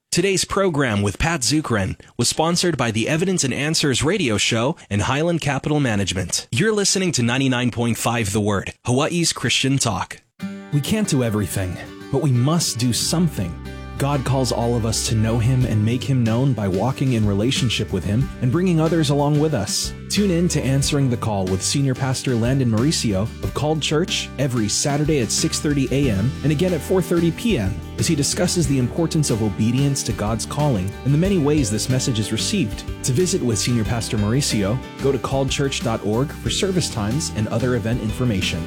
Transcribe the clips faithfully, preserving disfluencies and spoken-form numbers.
Today's program with Pat Zukeran was sponsored by the Evidence and Answers radio show and Highland Capital Management. You're listening to ninety-nine point five The Word, Hawaii's Christian talk. We can't do everything, but we must do something. God calls all of us to know Him and make Him known by walking in relationship with Him and bringing others along with us. Tune in to Answering the Call with Senior Pastor Landon Mauricio of Called Church every Saturday at six thirty a.m. and again at four thirty p.m. as he discusses the importance of obedience to God's calling and the many ways this message is received. To visit with Senior Pastor Mauricio, go to called church dot org for service times and other event information.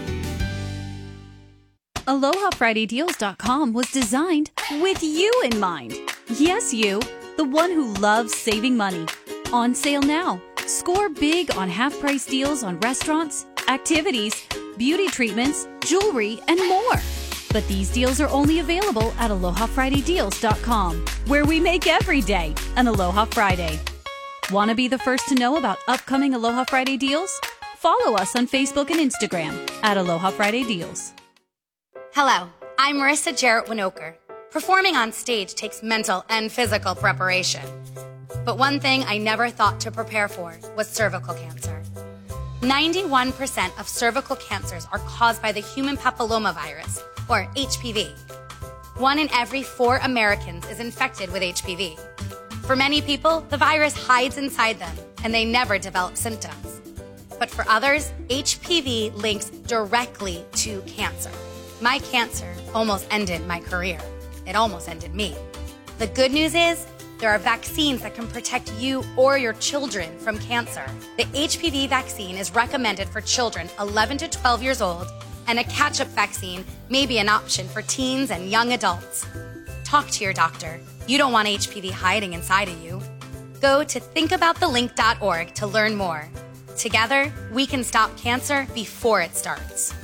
Aloha Friday Deals dot com was designed with you in mind. Yes, you, the one who loves saving money. On sale now. Score big on half-price deals on restaurants, activities, beauty treatments, jewelry, and more. But these deals are only available at Aloha Friday Deals dot com, where we make every day an Aloha Friday. Want to be the first to know about upcoming Aloha Friday deals? Follow us on Facebook and Instagram at Aloha Friday Deals. Hello, I'm Marissa Jarrett Winokur. Performing on stage takes mental and physical preparation. But one thing I never thought to prepare for was cervical cancer. ninety-one percent of cervical cancers are caused by the human papillomavirus, or H P V. One in every four Americans is infected with H P V. For many people, the virus hides inside them, and they never develop symptoms. But for others, H P V links directly to cancer. My cancer almost ended my career. It almost ended me. The good news is, there are vaccines that can protect you or your children from cancer. The H P V vaccine is recommended for children eleven to twelve years old, and a catch-up vaccine may be an option for teens and young adults. Talk to your doctor. You don't want H P V hiding inside of you. Go to think about the link dot org to learn more. Together, we can stop cancer before it starts.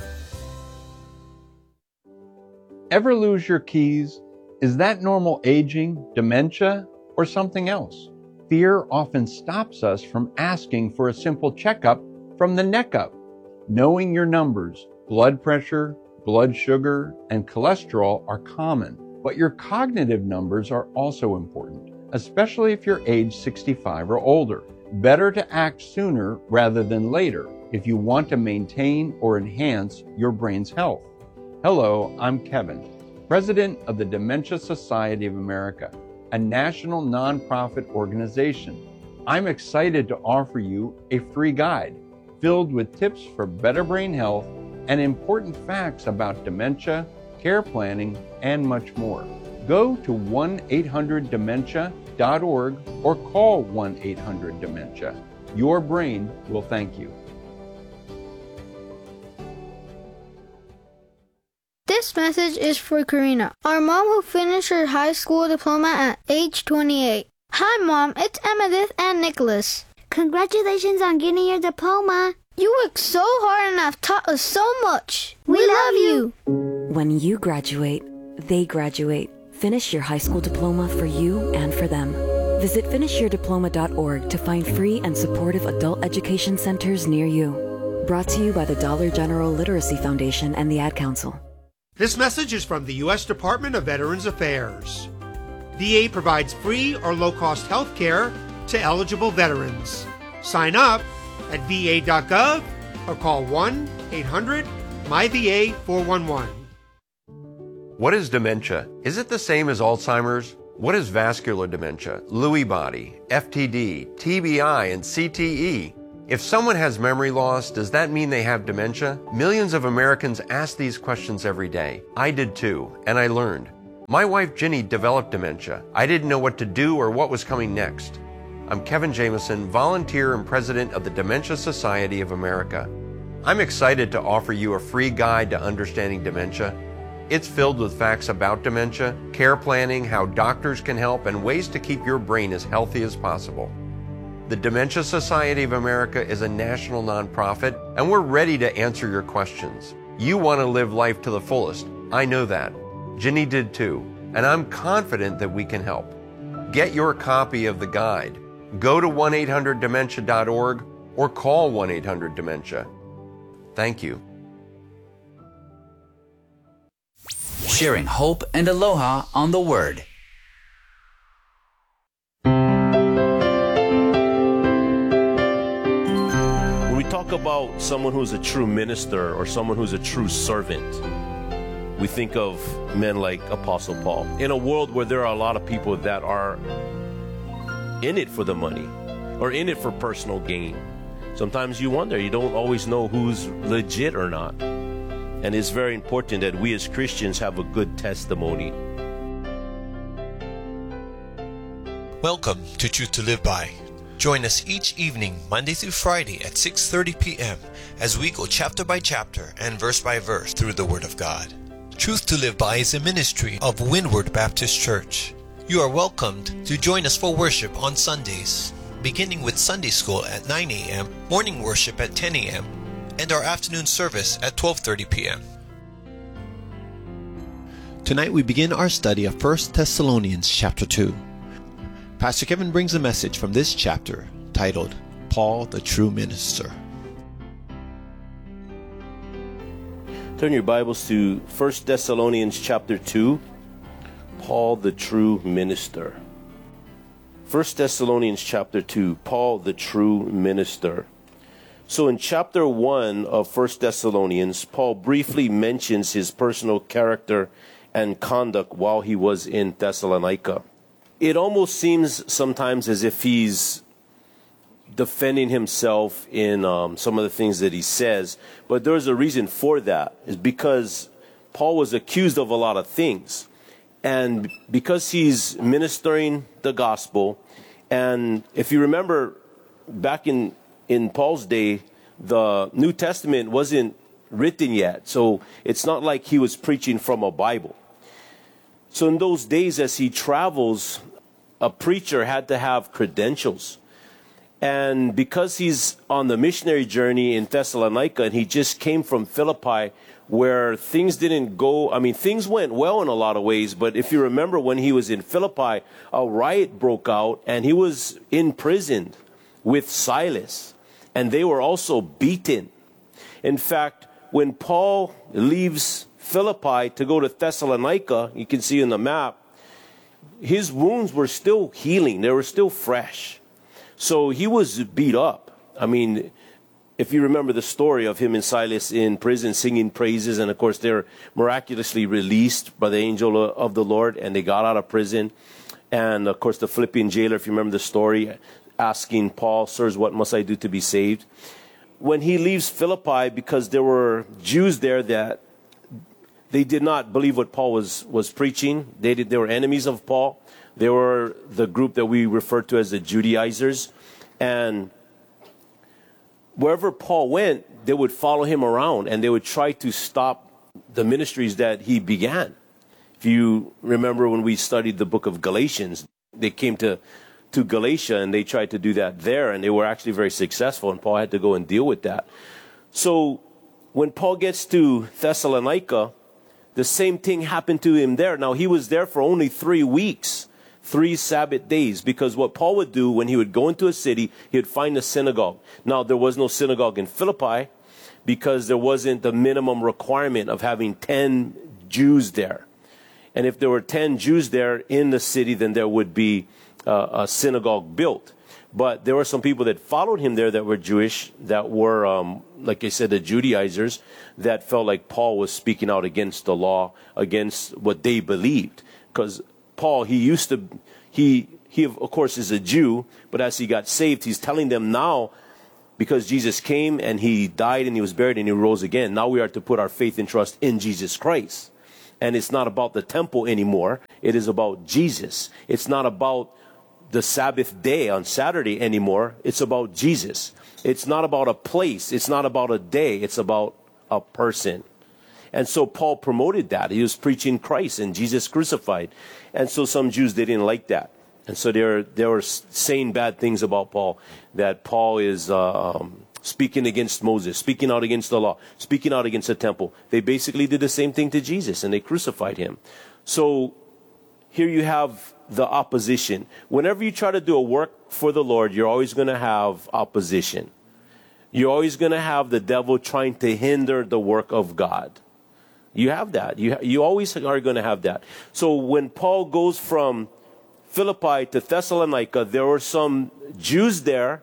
Ever lose your keys? Is that normal aging, dementia, or something else? Fear often stops us from asking for a simple checkup from the neck up. Knowing your numbers, blood pressure, blood sugar, and cholesterol are common, but your cognitive numbers are also important, especially if you're age sixty-five or older. Better to act sooner rather than later if you want to maintain or enhance your brain's health. Hello, I'm Kevin, President of the Dementia Society of America, a national nonprofit organization. I'm excited to offer you a free guide filled with tips for better brain health and important facts about dementia, care planning, and much more. Go to one eight hundred dementia dot org or call one eight hundred dementia. Your brain will thank you. This message is for Karina, our mom who finished her high school diploma at age twenty-eight. Hi, Mom. It's Emmettith and Nicholas. Congratulations on getting your diploma. You worked so hard and have taught us so much. We, we love you. When you graduate, they graduate. Finish your high school diploma for you and for them. Visit finish your diploma dot org to find free and supportive adult education centers near you. Brought to you by the Dollar General Literacy Foundation and the Ad Council. This message is from the U S Department of Veterans Affairs. V A provides free or low-cost health care to eligible veterans. Sign up at V A dot gov or call one eight hundred M Y V A four one one. What is dementia? Is it the same as Alzheimer's? What is vascular dementia, Lewy body, F T D, T B I, and C T E? If someone has memory loss, does that mean they have dementia? Millions of Americans ask these questions every day. I did too, and I learned. My wife Ginny developed dementia. I didn't know what to do or what was coming next. I'm Kevin Jameson, volunteer and president of the Dementia Society of America. I'm excited to offer you a free guide to understanding dementia. It's filled with facts about dementia, care planning, how doctors can help, and ways to keep your brain as healthy as possible. The Dementia Society of America is a national nonprofit, and we're ready to answer your questions. You want to live life to the fullest. I know that. Ginny did too, and I'm confident that we can help. Get your copy of the guide. Go to one eight hundred dementia dot org or call one eight hundred dementia. Thank you. Sharing hope and aloha on the Word. talk about someone who's a true minister or someone who's a true servant, we think of men like Apostle Paul. In a world where there are a lot of people that are in it for the money or in it for personal gain, sometimes you wonder, you don't always know who's legit or not. And it's very important that we as Christians have a good testimony. Welcome to Truth to Live By. Join us each evening, Monday through Friday at six thirty p.m. as we go chapter by chapter and verse by verse through the Word of God. Truth to Live By is a ministry of Windward Baptist Church. You are welcomed to join us for worship on Sundays, beginning with Sunday school at nine a.m., morning worship at ten a.m., and our afternoon service at twelve thirty p.m. Tonight we begin our study of First Thessalonians chapter two. Pastor Kevin brings a message from this chapter titled, Paul the True Minister. Turn your Bibles to First Thessalonians chapter two, Paul the True Minister. First Thessalonians chapter two, Paul the True Minister. So in chapter one of First Thessalonians, Paul briefly mentions his personal character and conduct while he was in Thessalonica. It almost seems sometimes as if he's defending himself in um, some of the things that he says, but there's a reason for that. It's because Paul was accused of a lot of things. And because he's ministering the gospel, and if you remember back in, in Paul's day, the New Testament wasn't written yet. So it's not like he was preaching from a Bible. So in those days, as he travels, a preacher had to have credentials. And because he's on the missionary journey in Thessalonica, and he just came from Philippi, where things didn't go, I mean, things went well in a lot of ways, but if you remember when he was in Philippi, a riot broke out, and he was imprisoned with Silas, and they were also beaten. In fact, when Paul leaves Philippi to go to Thessalonica, you can see in the map, his wounds were still healing. They were still fresh. So he was beat up. I mean, if you remember the story of him and Silas in prison singing praises, and of course they're miraculously released by the angel of the Lord, and they got out of prison. And of course the Philippian jailer, if you remember the story, asking Paul, "Sirs, what must I do to be saved?" When he leaves Philippi, because there were Jews there that they did not believe what Paul was, was preaching. They did, they were enemies of Paul. They were the group that we refer to as the Judaizers. And wherever Paul went, they would follow him around, and they would try to stop the ministries that he began. If you remember when we studied the book of Galatians, they came to, to Galatia, and they tried to do that there, and they were actually very successful, and Paul had to go and deal with that. So when Paul gets to Thessalonica, the same thing happened to him there. Now, he was there for only three weeks, three Sabbath days, because what Paul would do when he would go into a city, he would find a synagogue. Now, there was no synagogue in Philippi because there wasn't the minimum requirement of having ten Jews there. And if there were ten Jews there in the city, then there would be uh, a synagogue built. But there were some people that followed him there that were Jewish, that were, um, like I said, the Judaizers, that felt like Paul was speaking out against the law, against what they believed. Because Paul, he used to, he, he of course is a Jew, but as he got saved, he's telling them now, because Jesus came and he died and he was buried and he rose again, now we are to put our faith and trust in Jesus Christ. And it's not about the temple anymore. It is about Jesus. It's not about the Sabbath day on Saturday anymore. It's about Jesus. It's not about a place. It's not about a day. It's about a person. And so Paul promoted that. He was preaching Christ and Jesus crucified. And so some Jews, they didn't like that. And so they were, they were saying bad things about Paul, that Paul is uh, um, speaking against Moses, speaking out against the law, speaking out against the temple. They basically did the same thing to Jesus, and they crucified him. So here you have the opposition. Whenever you try to do a work for the Lord, you're always going to have opposition. You're always going to have the devil trying to hinder the work of God. You have that. You, you always are going to have that. So when Paul goes from Philippi to Thessalonica, there were some Jews there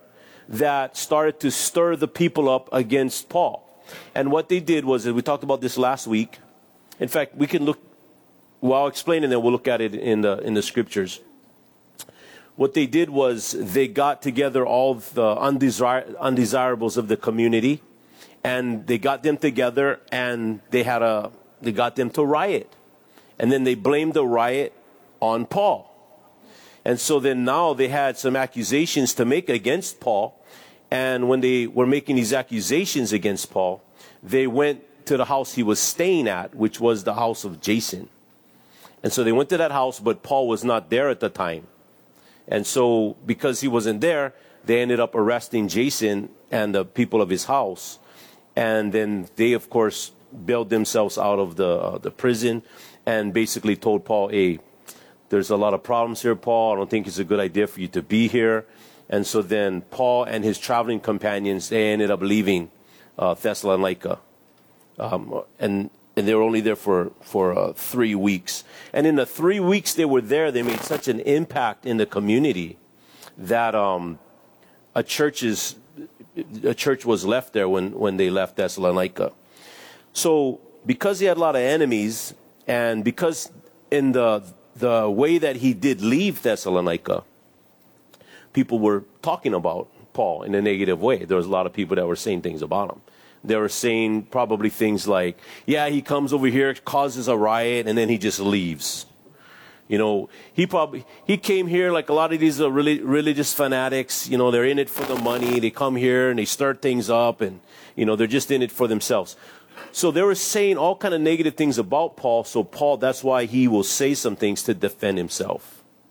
that started to stir the people up against Paul. And what they did was, and we talked about this last week. In fact, we can look, well, I'll explain and then we'll look at it in the, in the scriptures. What they did was they got together all the undesir- undesirables of the community, and they got them together and they had a, they got them to riot. And then they blamed the riot on Paul. And so then now they had some accusations to make against Paul. And when they were making these accusations against Paul, they went to the house he was staying at, which was the house of Jason. And so they went to that house, but Paul was not there at the time. And so because he wasn't there, they ended up arresting Jason and the people of his house. And then they, of course, bailed themselves out of the, uh, the prison and basically told Paul, hey, there's a lot of problems here, Paul. I don't think it's a good idea for you to be here. And so then Paul and his traveling companions, they ended up leaving uh, Thessalonica. Um, and, and they were only there for, for uh, three weeks. And in the three weeks they were there, they made such an impact in the community that um, a, church is, a church was left there when, when they left Thessalonica. So because he had a lot of enemies, and because in the, the way that he did leave Thessalonica, people were talking about Paul in a negative way. There was a lot of people that were saying things about him. They were saying probably things like, yeah, he comes over here, causes a riot, and then he just leaves. You know, he probably, he came here like a lot of these uh, really religious fanatics, you know, they're in it for the money. They come here and they start things up and, you know, they're just in it for themselves. So they were saying all kind of negative things about Paul. So Paul, that's why he will say some things to defend himself.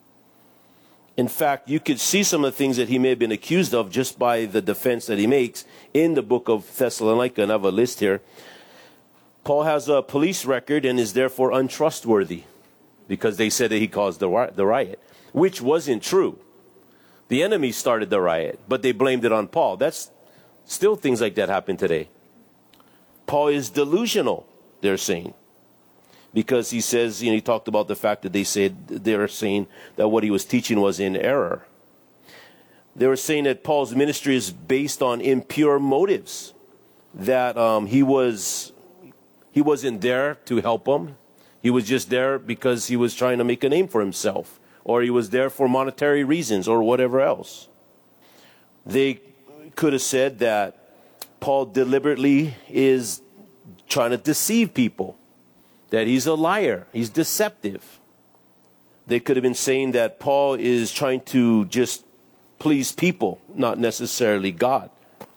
In fact, you could see some of the things that he may have been accused of just by the defense that he makes in the book of Thessalonica. And I have a list here. Paul has a police record and is therefore untrustworthy because they said that he caused the riot, which wasn't true. The enemy started the riot, but they blamed it on Paul. That's still things like that happen today. Paul is delusional, they're saying. Because he says, you know, he talked about the fact that they said, they were saying that what he was teaching was in error. They were saying that Paul's ministry is based on impure motives. That um, he was, he wasn't there to help them. He was just there because he was trying to make a name for himself. Or he was there for monetary reasons or whatever else. They could have said that Paul deliberately is trying to deceive people. That he's a liar. He's deceptive. They could have been saying that Paul is trying to just please people, not necessarily God.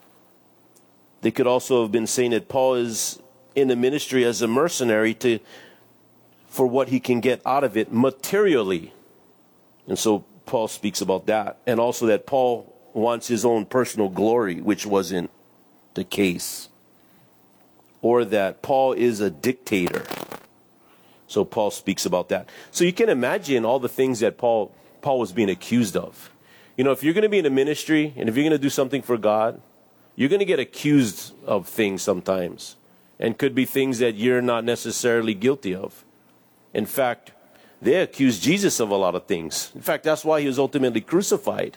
They could also have been saying that Paul is in the ministry as a mercenary to, for what he can get out of it materially. And so Paul speaks about that. And also that Paul wants his own personal glory, which wasn't the case. Or that Paul is a dictator. So Paul speaks about that. So you can imagine all the things that Paul Paul was being accused of. You know, if you're going to be in a ministry and if you're going to do something for God, you're going to get accused of things sometimes. And could be things that you're not necessarily guilty of. In fact, they accused Jesus of a lot of things. In fact, that's why he was ultimately crucified.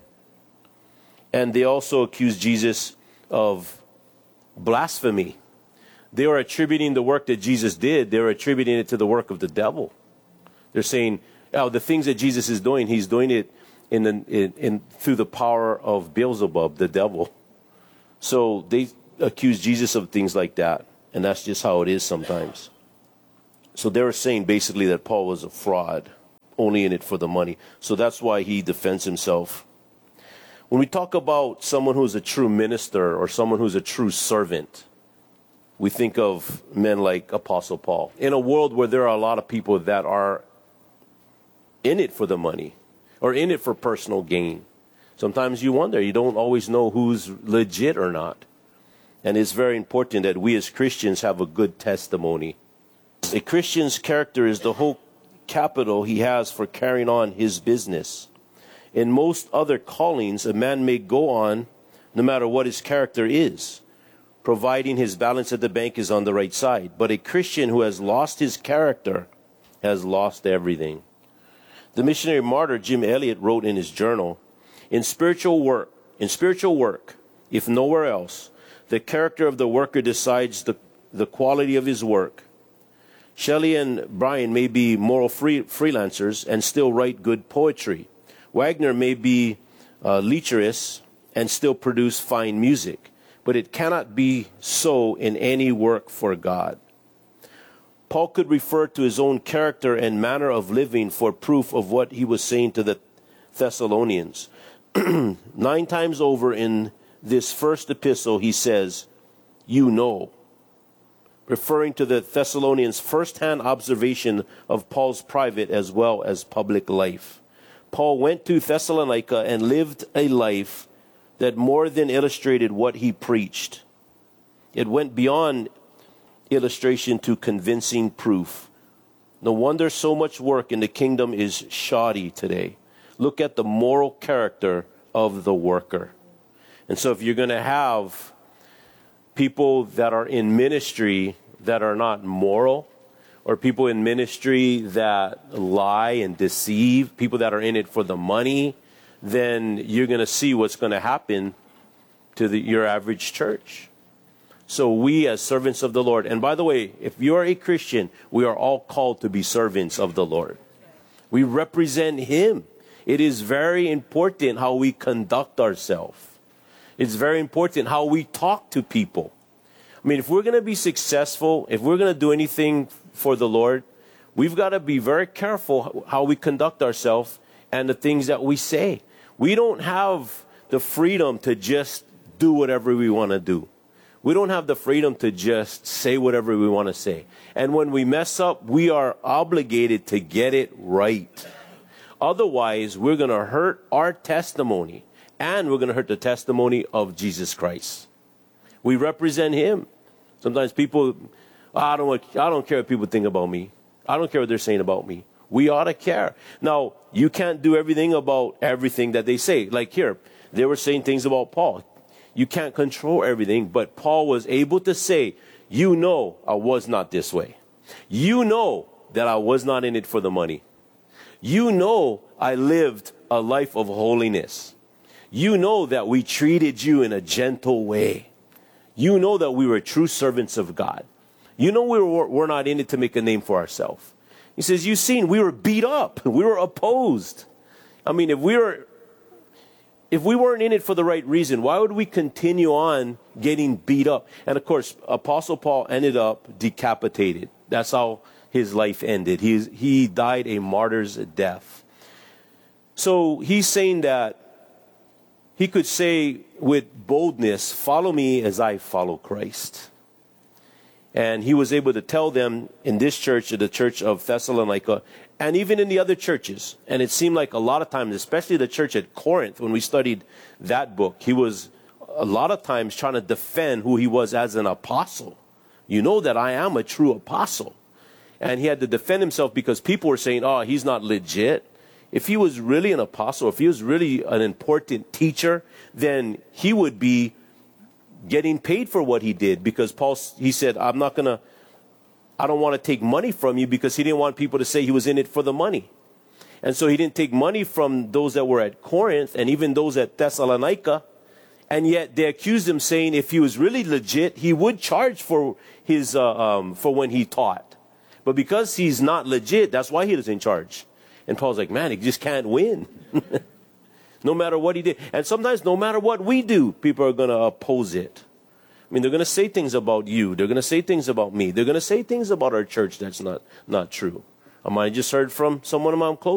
And they also accused Jesus of blasphemy. They were attributing the work that Jesus did, they were attributing it to the work of the devil. They're saying, oh, the things that Jesus is doing, he's doing it in, the, in, in through the power of Beelzebub, the devil. So they accuse Jesus of things like that, and that's just how it is sometimes. So they were saying basically that Paul was a fraud, only in it for the money. So that's why he defends himself. When we talk about someone who's a true minister or someone who's a true servant, we think of men like Apostle Paul. In a world where there are a lot of people that are in it for the money or in it for personal gain, sometimes you wonder, you don't always know who's legit or not. And it's very important that we as Christians have a good testimony. A Christian's character is the whole capital he has for carrying on his business. In most other callings, a man may go on no matter what his character is, providing his balance at the bank is on the right side. But a Christian who has lost his character has lost everything. The missionary martyr Jim Elliot wrote in his journal, in spiritual work, in spiritual work, if nowhere else, the character of the worker decides the, the quality of his work. Shelley and Bryan may be moral free, freelancers and still write good poetry. Wagner may be uh, lecherous and still produce fine music. But it cannot be so in any work for God. Paul could refer to his own character and manner of living for proof of what he was saying to the Thessalonians. Nine times over in this first epistle, he says, "You know," referring to the Thessalonians' first-hand observation of Paul's private as well as public life. Paul went to Thessalonica and lived a life that more than illustrated what he preached. It went beyond illustration to convincing proof. No wonder so much work in the kingdom is shoddy today. Look at the moral character of the worker. And so if you're going to have people that are in ministry that are not moral, or people in ministry that lie and deceive, people that are in it for the money, then you're going to see what's going to happen to the, your average church. So we as servants of the Lord, and by the way, if you're a Christian, we are all called to be servants of the Lord. We represent Him. It is very important how we conduct ourselves. It's very important how we talk to people. I mean, if we're going to be successful, if we're going to do anything for the Lord, we've got to be very careful how we conduct ourselves and the things that we say. We don't have the freedom to just do whatever we want to do. We don't have the freedom to just say whatever we want to say. And when we mess up, we are obligated to get it right. Otherwise, we're going to hurt our testimony, and we're going to hurt the testimony of Jesus Christ. We represent Him. Sometimes people, I don't, I don't care what people think about me. I don't care what they're saying about me. We ought to care. Now, you can't do everything about everything that they say. Like here, they were saying things about Paul. You can't control everything, but Paul was able to say, you know I was not this way. You know that I was not in it for the money. You know I lived a life of holiness. You know that we treated you in a gentle way. You know that we were true servants of God. You know we were, we're not in it to make a name for ourselves. He says, you've seen, we were beat up. We were opposed. I mean, if we were, if we weren't in it for the right reason, why would we continue on getting beat up? And of course, Apostle Paul ended up decapitated. That's how his life ended. He, he died a martyr's death. So he's saying that he could say with boldness, follow me as I follow Christ. And he was able to tell them in this church, the church of Thessalonica, and even in the other churches. And it seemed like a lot of times, especially the church at Corinth, when we studied that book, he was a lot of times trying to defend who he was as an apostle. You know that I am a true apostle. And he had to defend himself because people were saying, oh, he's not legit. If he was really an apostle, if he was really an important teacher, then he would be getting paid for what he did, because Paul, he said, I'm not going to, I don't want to take money from you, because he didn't want people to say he was in it for the money. And so he didn't take money from those that were at Corinth and even those at Thessalonica. And yet they accused him, saying if he was really legit, he would charge for his, uh, um, for when he taught. But because he's not legit, that's why he doesn't charge. And Paul's like, man, he just can't win. No matter what he did. And sometimes no matter what we do, people are going to oppose it. I mean, they're going to say things about you. They're going to say things about me. They're going to say things about our church that's not, not true. Um, I just heard from someone of my close